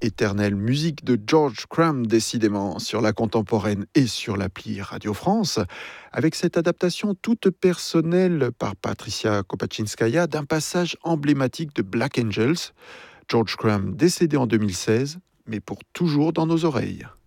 Éternelle musique de George Crumb, décidément, sur la contemporaine et sur l'appli Radio France, avec cette adaptation toute personnelle par Patricia Kopachinskaya d'un passage emblématique de Black Angels. George Crumb décédé en 2016, mais pour toujours dans nos oreilles.